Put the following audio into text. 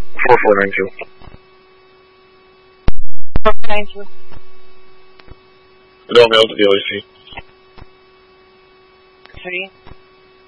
4492. 492. Good on, Mel to the OAC. 3.